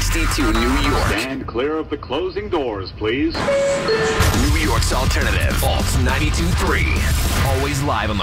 62 New York. Stand clear of the closing doors, please. New York's alternative. Alt 92.3. Always live on the